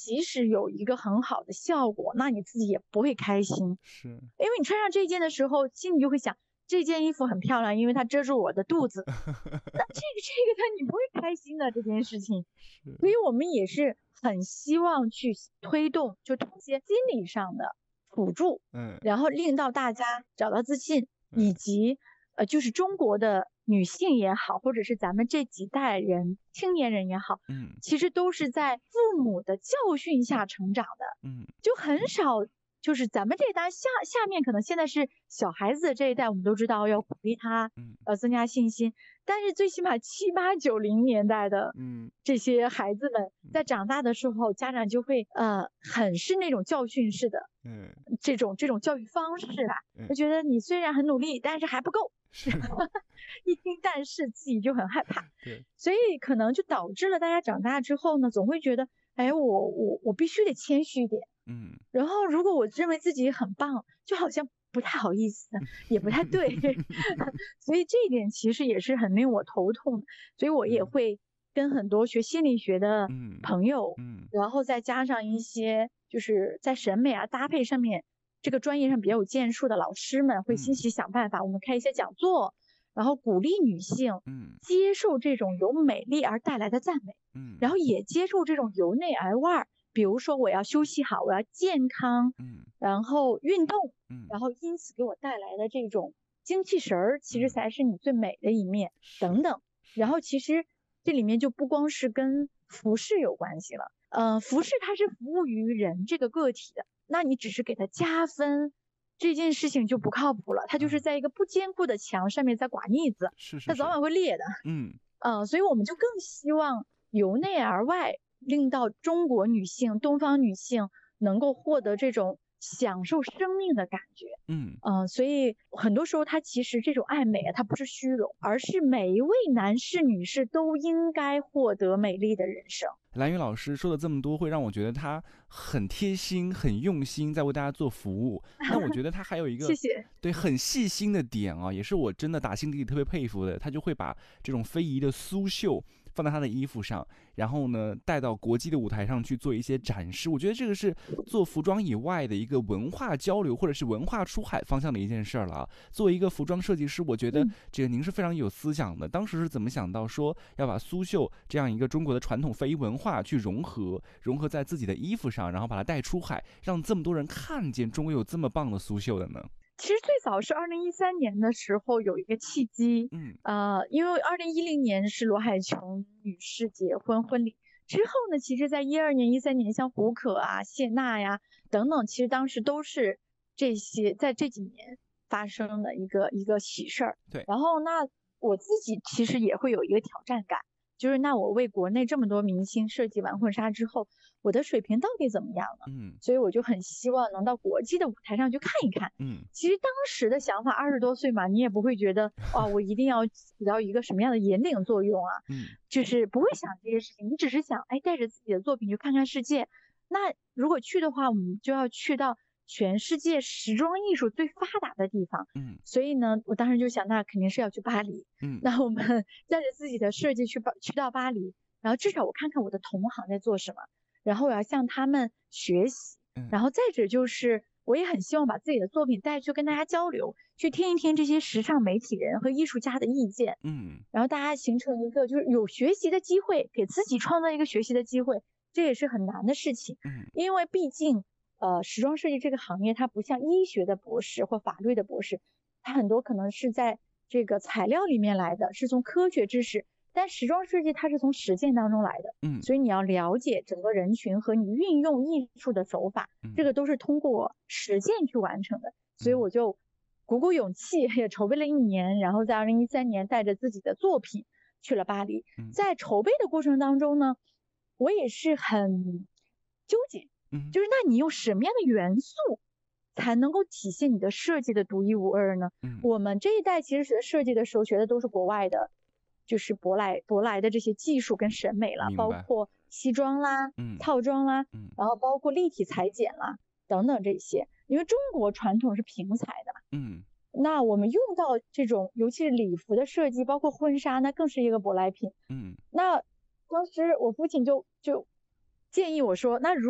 即使有一个很好的效果，那你自己也不会开心。 是， 因为你穿上这件的时候，心里就会想，这件衣服很漂亮，因为它遮住我的肚子。那你不会开心的这件事情。所以我们也是很希望去推动，就通过一些心理上的辅助，然后令到大家找到自信，以及就是中国的女性也好，或者是咱们这几代人青年人也好，其实都是在父母的教训下成长的，就很少。就是咱们这一代下面可能现在是小孩子的这一代，我们都知道要鼓励他，增加信心。但是最起码7、8、90年代的，这些孩子们在长大的时候，家长就会很是那种教训式的，这种教育方式吧，就觉得你虽然很努力，但是还不够。一听但是自己就很害怕，所以可能就导致了大家长大之后呢，总会觉得，哎，我必须得谦虚一点。然后如果我认为自己很棒，就好像不太好意思，也不太对。所以这一点其实也是很令我头痛，所以我也会跟很多学心理学的朋友，然后再加上一些就是在审美啊搭配上面这个专业上比较有建树的老师们，会一起想办法，我们开一些讲座，然后鼓励女性接受这种由美丽而带来的赞美，然后也接受这种由内而外，比如说我要休息好，我要健康，然后运动，然后因此给我带来的这种精气神儿，其实才是你最美的一面，等等。然后其实这里面就不光是跟服饰有关系了，服饰它是服务于人这个个体的，那你只是给它加分，这件事情就不靠谱了，它就是在一个不坚固的墙上面在刮腻子，它早晚会裂的。所以我们就更希望由内而外，令到中国女性、东方女性能够获得这种享受生命的感觉。所以很多时候它其实这种爱美啊，它不是虚荣，而是每一位男士女士都应该获得美丽的人生。 蓝宇老师说的这么多，会让我觉得他很贴心、很用心，在为大家做服务。那我觉得他还有一个谢谢， 对很细心的点啊，也是我真的打心底里特别佩服的。他就会把这种非遗的苏绣放在他的衣服上，然后呢带到国际的舞台上去做一些展示。我觉得这个是做服装以外的一个文化交流或者是文化出海方向的一件事了啊。作为一个服装设计师，我觉得这个您是非常有思想的。当时是怎么想到说要把苏绣这样一个中国的传统非遗文化去融合在自己的衣服上，然后把它带出海，让这么多人看见中国有这么棒的苏绣的呢？ 其实最早是2013年的时候有一个契机，因为2010年是罗海琼女士结婚礼之后呢，其实在12年、13年，像胡可啊、谢娜呀等等，其实当时都是这些在这几年发生的一个喜事儿。 对， 然后那我自己其实也会有一个挑战感。就是那我为国内这么多明星设计完婚纱之后，我的水平到底怎么样了？所以我就很希望能到国际的舞台上去看一看。其实当时的想法，20多岁嘛，你也不会觉得我一定要起到一个什么样的引领作用啊，就是不会想这些事情，你只是想带着自己的作品去看看世界。那如果去的话，我们就要去到全世界时装艺术最发达的地方，所以呢，我当时就想，那肯定是要去巴黎，那我们带着自己的设计去到巴黎，然后至少我看看我的同行在做什么，然后我要向他们学习，然后再者就是我也很希望把自己的作品带去跟大家交流，去听一听这些时尚媒体人和艺术家的意见，然后大家形成一个就是有学习的机会，给自己创造一个学习的机会，这也是很难的事情，因为毕竟时装设计这个行业它不像医学的博士或法律的博士，它很多可能是在这个材料里面来的，是从科学知识，但时装设计它是从实践当中来的，所以你要了解整个人群和你运用艺术的手法，这个都是通过实践去完成的，所以我就鼓勇气，也筹备了1年，然后在2013年带着自己的作品去了巴黎。在筹备的过程当中呢，我也是很纠结，就是那你用什么样的元素才能够体现你的设计的独一无二呢？我们这一代其实学设计的时候学的都是国外的，就是舶来的这些技术跟审美了，包括西装啦、套装啦，然后包括立体裁剪啦等等这些。因为中国传统是平裁的嘛，那我们用到这种尤其是礼服的设计，包括婚纱，那更是一个舶来品。那当时我父亲就建议我说，那